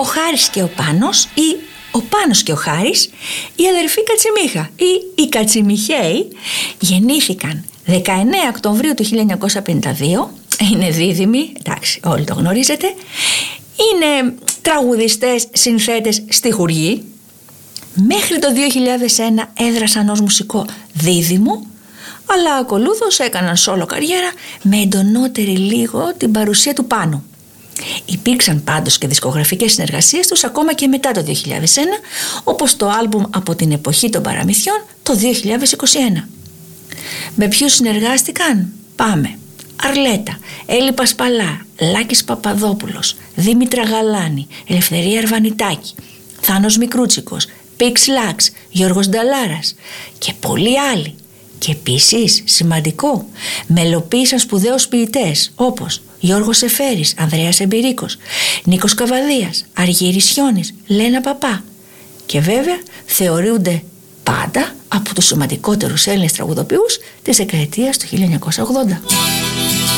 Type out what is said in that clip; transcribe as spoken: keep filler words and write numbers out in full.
Χάρης και ο Πάνος ή ο Πάνος και ο Χάρης, η αδερφή Κατσιμίχα ή οι Κατσιμιχαίοι, γεννήθηκαν δεκαεννέα Οκτωβρίου του χίλια εννιακόσια πενήντα δύο. Είναι δίδυμοι, εντάξει, όλοι το γνωρίζετε. Είναι τραγουδιστές, συνθέτες, στιχουργοί. Μέχρι το δύο χιλιάδες ένα έδρασαν ως μουσικό δίδυμο, αλλά ακολούθως έκαναν σόλο καριέρα με εντονότερη λίγο την παρουσία του Πάνου. Υπήρξαν πάντως και δισκογραφικές συνεργασίες τους ακόμα και μετά το δύο χιλιάδες ένα, όπως το άλμπουμ «Από την εποχή των παραμυθιών» το δύο χιλιάδες είκοσι ένα. Με ποιους συνεργάστηκαν? Πάμε. Αρλέτα, Έλλη Πασπαλά, Λάκης Παπαδόπουλος, Δήμητρα Γαλάνη, Ελευθερία Αρβανιτάκη, Θάνος Μικρούτσικος, Πίξ Λάξ, Γιώργος Νταλάρας και πολλοί άλλοι. Και επίσης, σημαντικό, μελοποίησαν σπουδαίους ποιητές όπως Γιώργος Σεφέρης, Ανδρέας Εμπειρίκος, Νίκος Καβαδίας, Αργύρης Χιώνης, Λένα Παπά. Και βέβαια θεωρούνται πάντα από τους σημαντικότερους Έλληνες τραγουδοποιούς της δεκαετίας του χίλια εννιακόσια ογδόντα.